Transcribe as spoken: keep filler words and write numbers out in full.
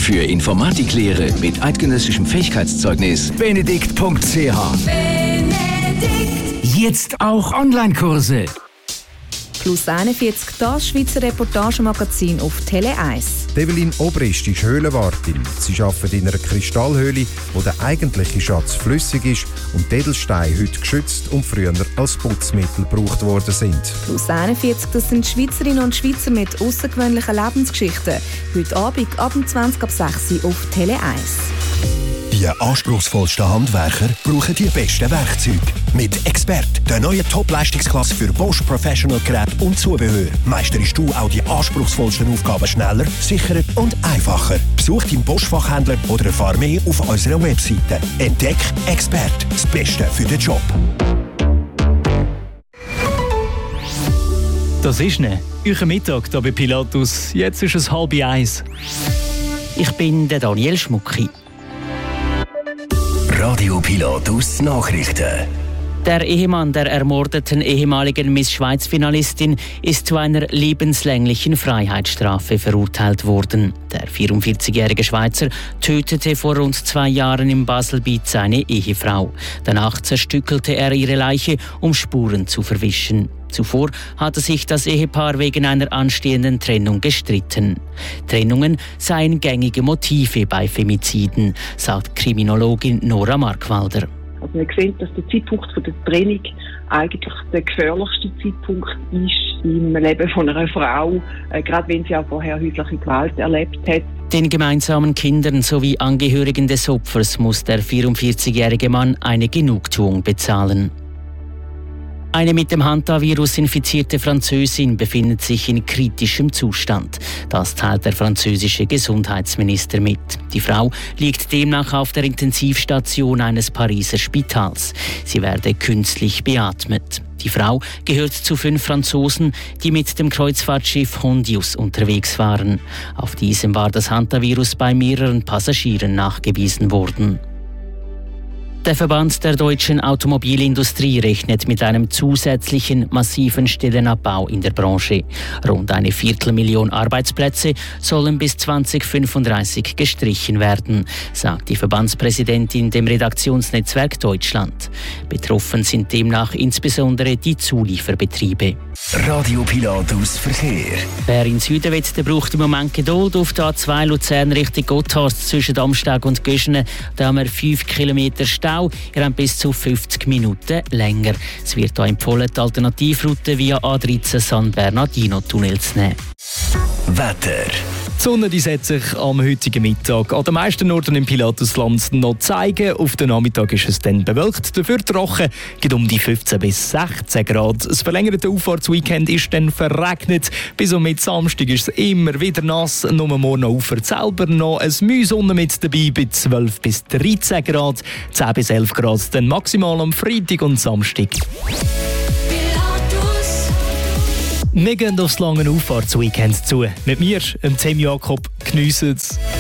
Für Informatiklehre mit eidgenössischem Fähigkeitszeugnis benedikt punkt c h. Jetzt auch Online-Kurse. Plus einundvierzig, das Schweizer Reportagemagazin auf Tele eins. Evelyn Obrist ist Höhlenwartin. Sie arbeitet in einer Kristallhöhle, wo der eigentliche Schatz flüssig ist und die Edelsteine heute geschützt und früher als Putzmittel gebraucht worden sind. Plus einundvierzig, das sind Schweizerinnen und Schweizer mit außergewöhnlichen Lebensgeschichten. Heute Abend ab zwanzig ab sechs Uhr auf Tele eins. Die anspruchsvollsten Handwerker brauchen die besten Werkzeuge. Mit Expert, der neuen Top-Leistungsklasse für Bosch Professional Geräte und Zubehör, meisterst du auch die anspruchsvollsten Aufgaben schneller, sicherer und einfacher. Besuch deinen Bosch-Fachhändler oder erfahre mehr auf unserer Webseite. Entdeck Expert, das Beste für den Job. Das ist ne. Euer Mittag hier bei Pilatus. Jetzt ist es halb eins. Ich bin der Daniel Schmucki. Radio Pilatus Nachrichten. Der Ehemann der ermordeten ehemaligen Miss Schweiz-Finalistin ist zu einer lebenslänglichen Freiheitsstrafe verurteilt worden. Der vierundvierzigjährige Schweizer tötete vor rund zwei Jahren im Baselbiet seine Ehefrau. Danach zerstückelte er ihre Leiche, um Spuren zu verwischen. Zuvor hatte sich das Ehepaar wegen einer anstehenden Trennung gestritten. Trennungen seien gängige Motive bei Femiziden, sagt Kriminologin Nora Markwalder. Also man sieht, dass der Zeitpunkt der Trennung eigentlich der gefährlichste Zeitpunkt ist im Leben von einer Frau, äh, gerade wenn sie auch vorher häusliche Gewalt erlebt hat. Den gemeinsamen Kindern sowie Angehörigen des Opfers muss der vierundvierzigjährige Mann eine Genugtuung bezahlen. Eine mit dem Hantavirus infizierte Französin befindet sich in kritischem Zustand. Das teilt der französische Gesundheitsminister mit. Die Frau liegt demnach auf der Intensivstation eines Pariser Spitals. Sie werde künstlich beatmet. Die Frau gehört zu fünf Franzosen, die mit dem Kreuzfahrtschiff Hondius unterwegs waren. Auf diesem war das Hantavirus bei mehreren Passagieren nachgewiesen worden. Der Verband der deutschen Automobilindustrie rechnet mit einem zusätzlichen massiven Stellenabbau in der Branche. Rund eine Viertelmillion Arbeitsplätze sollen bis zweitausendfünfunddreißig gestrichen werden, sagt die Verbandspräsidentin dem Redaktionsnetzwerk Deutschland. Betroffen sind demnach insbesondere die Zulieferbetriebe. Radio Pilatus Verkehr. Wer in Süden will, der braucht im Moment Geduld. Auf der A zwei Luzern Richtung Gotthard zwischen Amsteg und Göschene. Da haben wir fünf Kilometer Stau. Ihr habt bis zu fünfzig Minuten länger. Es wird hier empfohlen, die Alternativroute via A dreizehn San Bernardino-Tunnel zu nehmen. Wetter. Die Sonne die setzt sich am heutigen Mittag an den meisten Orten im Pilatusland noch zeigen. Auf den Nachmittag ist es dann bewölkt, dafür trocken, geht um die fünfzehn bis sechzehn Grad. Das verlängerte Auffahrtsweekend ist dann verregnet. Bis um mit Samstag ist es immer wieder nass. Nur morgen auf selber noch ein Mühsonne mit dabei bei zwölf bis dreizehn Grad. zehn bis elf Grad dann maximal am Freitag und Samstag. Wir gehen aufs lange Auffahrtsweekend zu. Mit mir, Tim Jakob, geniessen es.